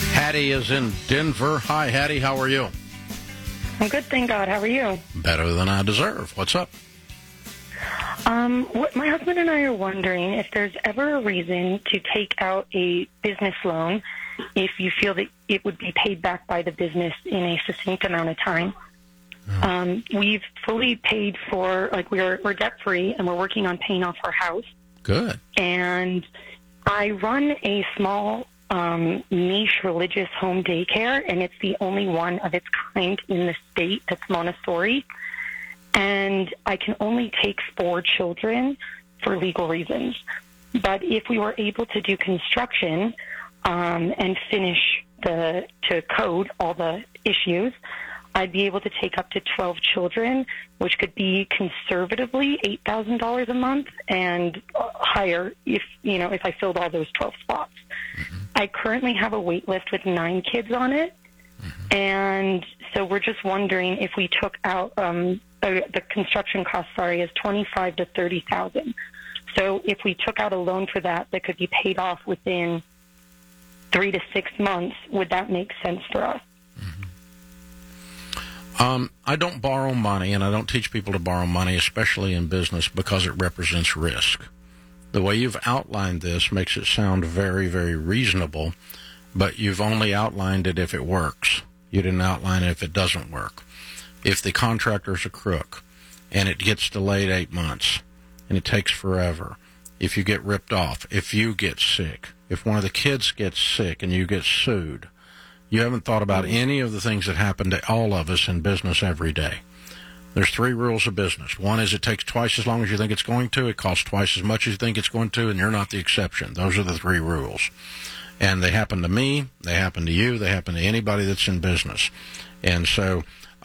Hattie is in Denver. Hi, Hattie. How are you? I'm good, thank God. How are you? Better than I deserve. What's up? My husband and I are wondering if there's ever a reason to take out a business loan if you feel that it would be paid back by the business in a succinct amount of time. We've fully paid for, we're debt-free, and we're working on paying off our house. Good. And I run a small niche religious home daycare, and it's the only one of its kind in the state that's Montessori. And I can only take 4 children for legal reasons. But if we were able to do construction and finish to code all the issues, I'd be able to take up to 12 children, which could be conservatively $8,000 a month and higher if I filled all those 12 spots. Mm-hmm. I currently have a wait list with 9 kids on it. Mm-hmm. And so we're just wondering if we took out the construction cost, is $25,000 to $30,000. So if we took out a loan for that could be paid off within 3 to 6 months, would that make sense for us? I don't borrow money, and I don't teach people to borrow money, especially in business, because it represents risk. The way you've outlined this makes it sound very, very reasonable, but you've only outlined it if it works. You didn't outline it if it doesn't work. If the contractor's a crook, and it gets delayed 8 months, and it takes forever, if you get ripped off, if you get sick, if one of the kids gets sick and you get sued, you haven't thought about any of the things that happen to all of us in business every day. There's 3 rules of business. One is it takes twice as long as you think it's going to. It costs twice as much as you think it's going to, and you're not the exception. Those are the 3 rules. And they happen to me, they happen to you, they happen to anybody that's in business. And so,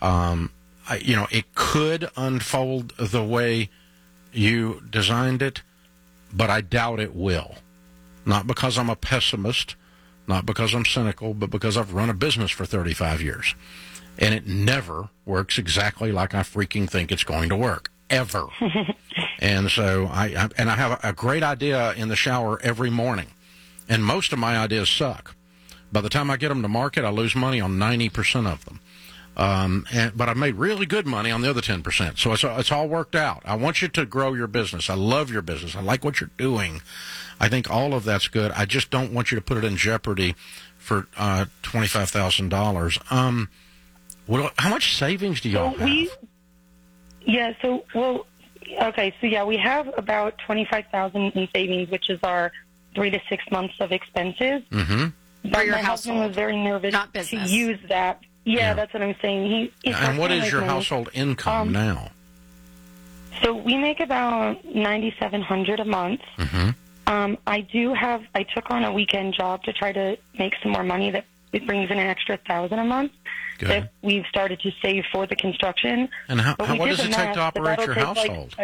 it could unfold the way you designed it, but I doubt it will. Not because I'm a pessimist, not because I'm cynical, but because I've run a business for 35 years. And it never works exactly like I freaking think it's going to work, ever. And so I have a great idea in the shower every morning. And most of my ideas suck. By the time I get them to market, I lose money on 90% of them. But I've made really good money on the other 10%. So it's all worked out. I want you to grow your business. I love your business. I like what you're doing. I think all of that's good. I just don't want you to put it in jeopardy for $25,000. How much savings do y'all have? We have about $25,000 in savings, which is our 3 to 6 months of expenses. Mm-hmm. But my husband was very nervous to use that. Yeah, that's what I'm saying. And what is your household income now? So we make about $9,700 a month. Mm-hmm. I took on a weekend job to try to make some more money that it brings in an extra $1,000 a month. Good. That we've started to save for the construction. And what does it take to operate your household?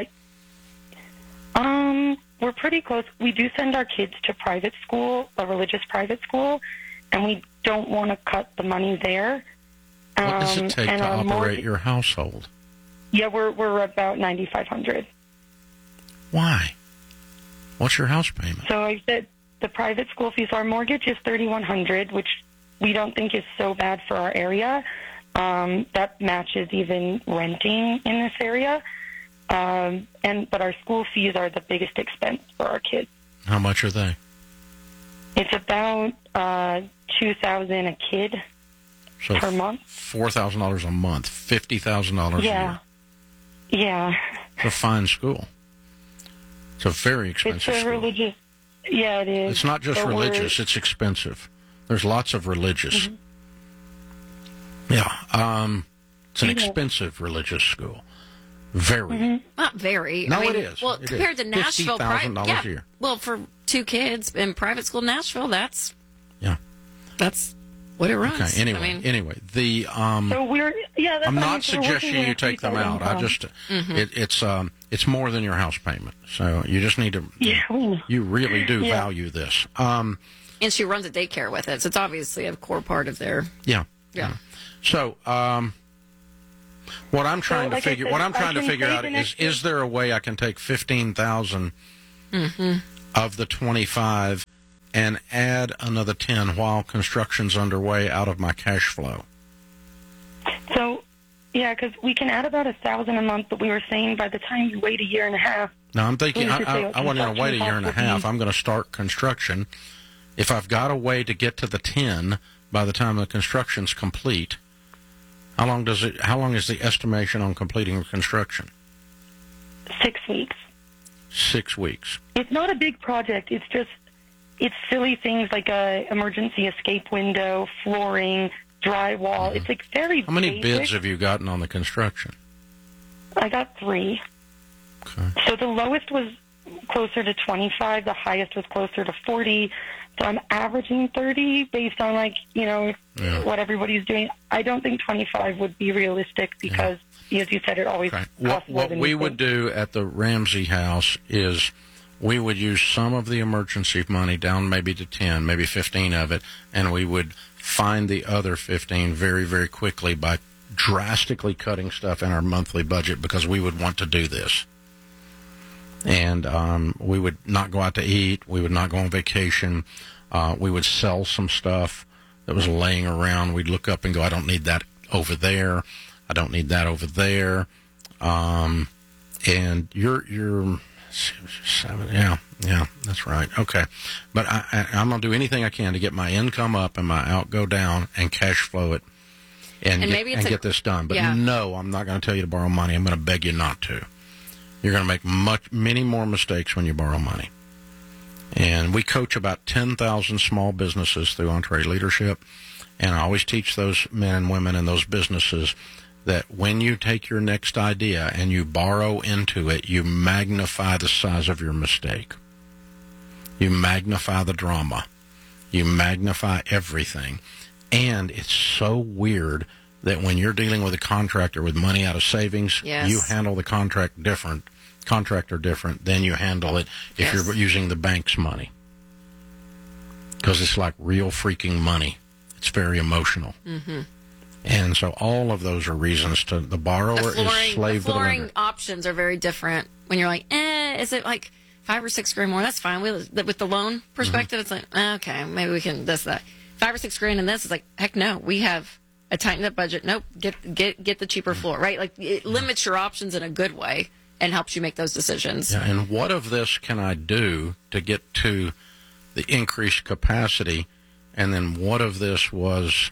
We're pretty close. We do send our kids to private school, a religious private school, and we don't want to cut the money there. What does it take to operate your household? Yeah, we're about $9,500. Why? What's your house payment? So I said the private school fees. Our mortgage is $3,100, which we don't think is so bad for our area. That matches even renting in this area. But our school fees are the biggest expense for our kids. How much are they? It's about $2,000 a kid per month. $4,000 a month, $50,000 a year. Yeah. It's a fine school. It's a very expensive school. Religious. Yeah, it is. It's not just religious; it's expensive. There's lots of religious. Mm-hmm. Yeah, it's an expensive religious school. Very. Mm-hmm. Not very. No, it is. Well, compared to Nashville, $50,000 a year. Well, for 2 kids in private school in Nashville, that's what it runs. Okay. Anyway, the so we're I'm not suggesting you take them out. I just it's more than your house payment, so you just need to. Yeah, we know. You really do value this. And she runs a daycare with it, so it's obviously a core part of their. Yeah. So, what I'm trying to figure out is there a way I can take 15,000 of the 25 and add another 10 while construction's underway out of my cash flow. So, yeah, because we can add about 1,000 a month, but we were saying by the time you wait a year and a half. No, I'm thinking I want to wait a year and a half. Construction I'm going to start construction. If I've got a way to get to the 10 by the time the construction's complete, how long is the estimation on completing the construction? 6 weeks. 6 weeks. It's not a big project. It's silly things like a emergency escape window, flooring, drywall. Mm-hmm. It's like very How many basic. bids have you gotten on the construction? I got 3. Okay. So the lowest was closer to 25. The highest was closer to 40. So I'm averaging 30 based on, what everybody's doing. I don't think 25 would be realistic because, as you said, it always Okay. costs more What than we you would think. do at the Ramsey house is we would use some of the emergency money down maybe to 10, maybe 15 of it, and we would find the other 15 very, very quickly by drastically cutting stuff in our monthly budget because we would want to do this. And we would not go out to eat. We would not go on vacation. We would sell some stuff that was laying around. We'd look up and go, I don't need that over there. I don't need that over there. And you're 7. Yeah, that's right. Okay. But I'm going to do anything I can to get my income up and my out go down and cash flow it and get this done. But no, I'm not going to tell you to borrow money. I'm going to beg you not to. You're going to make many more mistakes when you borrow money. And we coach about 10,000 small businesses through EntreLeadership. And I always teach those men and women in those businesses that when you take your next idea and you borrow into it, you magnify the size of your mistake. You magnify the drama. You magnify everything. And it's so weird that when you're dealing with a contractor with money out of savings, you handle the contractor different than you handle it if you're using the bank's money. Because it's like real freaking money. It's very emotional. Mm-hmm. And so all of those are reasons to the borrower is slave to the lender. The flooring options are very different. When you're like, is it like $5 or $6 grand more? That's fine. With the loan perspective, it's like, okay, maybe we can this, that. $5 or $6 grand in this is like, heck no, we have a tightened up budget. Nope, get the cheaper floor, right? Like it limits your options in a good way and helps you make those decisions. Yeah, and what of this can I do to get to the increased capacity? And then what of this was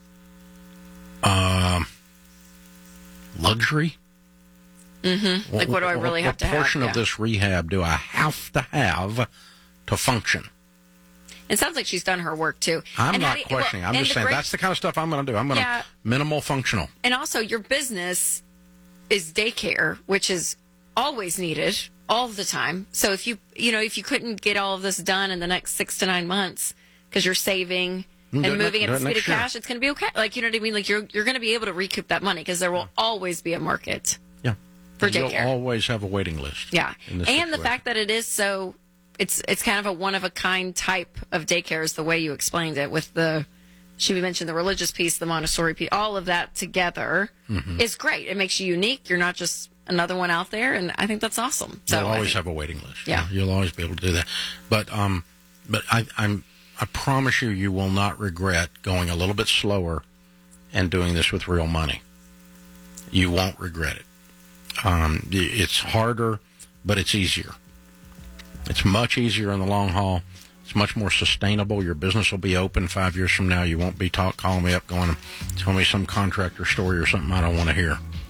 luxury? Mm-hmm. Like what do I really have to have? What portion of this rehab do I have to function? It sounds like she's done her work, too. I'm not questioning. I'm just saying that's the kind of stuff I'm going to do. I'm going to minimal functional. And also, your business is daycare, which is always needed all the time. So if you couldn't get all of this done in the next 6 to 9 months because you're saving and moving at the speed of cash, it's going to be okay. Like, you know what I mean? Like, you're going to be able to recoup that money because there will always be a market for daycare. You'll always have a waiting list. Yeah. And the fact that it is so... It's kind of a one-of-a-kind type of daycare is the way you explained it with she mentioned the religious piece, the Montessori piece, all of that together is great. It makes you unique. You're not just another one out there, and I think that's awesome. So you'll always have a waiting list. Yeah. You'll always be able to do that. But I promise you will not regret going a little bit slower and doing this with real money. You won't regret it. It's harder, but it's easier. It's much easier in the long haul. It's much more sustainable. Your business will be open 5 years from now. You won't be calling me up going, tell me some contractor story or something I don't want to hear.